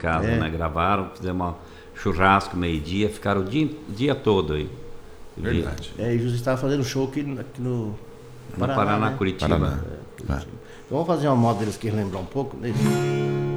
casa, né? Gravaram, fizemos churrasco, meio-dia, ficaram o dia todo aí. Verdade. E Jesus estava fazendo show aqui no Paraná, né? Curitiba. Paraná. Curitiba. Então, vamos fazer uma moda deles que lembrar um pouco deles.